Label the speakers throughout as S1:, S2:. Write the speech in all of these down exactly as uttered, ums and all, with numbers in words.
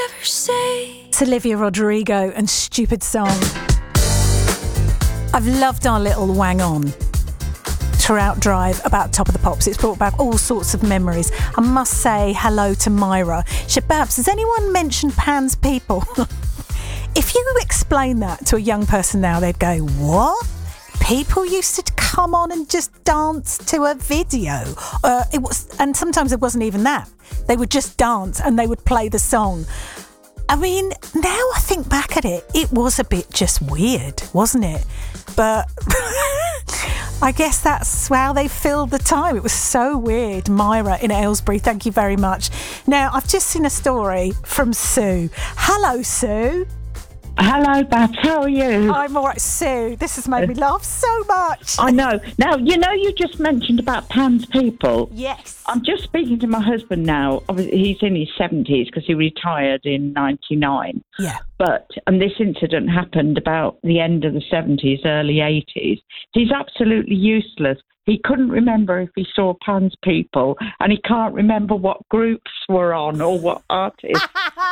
S1: ever say?
S2: It's Olivia Rodrigo and Stupid Song. I've loved our little wang on throughout Drive about Top of the Pops. It's brought back all sorts of memories. I must say hello to Myra. Shababs, has anyone mentioned Pan's People? If you explain that to a young person now, they'd go, what? People used to come on and just dance to a video. Uh, it was, and sometimes it wasn't even that. They would just dance and they would play the song. I mean, now I think back at it, it was a bit just weird, wasn't it? But I guess that's how they filled the time. It was so weird. Myra in Aylesbury, thank you very much. Now, I've just seen a story from Sue. Hello, Sue.
S3: Hello, Bat. How are you?
S2: I'm all right, Sue. This has made me laugh so much.
S3: I know. Now, you know, you just mentioned about Pan's People.
S2: Yes.
S3: I'm just speaking to my husband now. Obviously, he's in his seventies because he retired in ninety-nine.
S2: Yeah.
S3: But, and this incident happened about the end of the seventies, early eighties. He's absolutely useless. He couldn't remember if he saw Pan's People, and he can't remember what groups were on or what artists.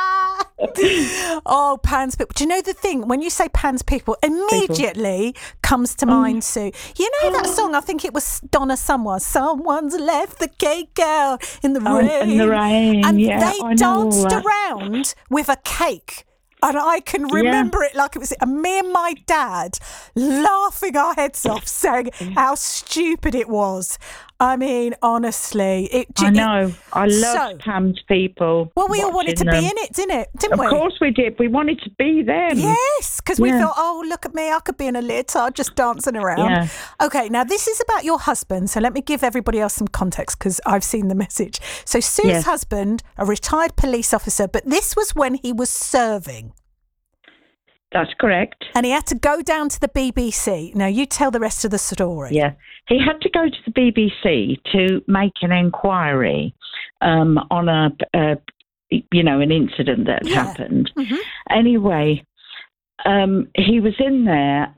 S2: Oh, Pan's People. Do you know the thing? When you say Pan's People, immediately people. comes to mind, oh. Sue. You know that song? I think it was Donna Summer. Someone's left the cake out in the
S3: oh,
S2: rain.
S3: In the rain,
S2: and
S3: yeah.
S2: they
S3: I
S2: danced
S3: know
S2: around with a cake. And I can remember yeah. it like it was and me and my dad laughing our heads off, saying how stupid it was. I mean, honestly, it.
S3: I know.
S2: It,
S3: I love
S2: so,
S3: Pan's People.
S2: Well, we all wanted to
S3: them.
S2: be in it, didn't it? Didn't
S3: of
S2: we?
S3: Of course we did. We wanted to be them.
S2: Yes, because
S3: yeah.
S2: we thought, oh, look at me, I could be in a leotard just dancing around.
S3: Yeah.
S2: Okay, now this is about your husband, so let me give everybody else some context because I've seen the message. So Sue's
S3: yeah.
S2: husband, a retired police officer, but this was when he was serving.
S3: That's correct.
S2: And he had to go down to the B B C. Now, you tell the rest of the story.
S3: Yeah. He had to go to the B B C to make an inquiry um, on a, a, you know, an incident that had
S2: yeah.
S3: happened.
S2: Mm-hmm.
S3: Anyway, um, he was in there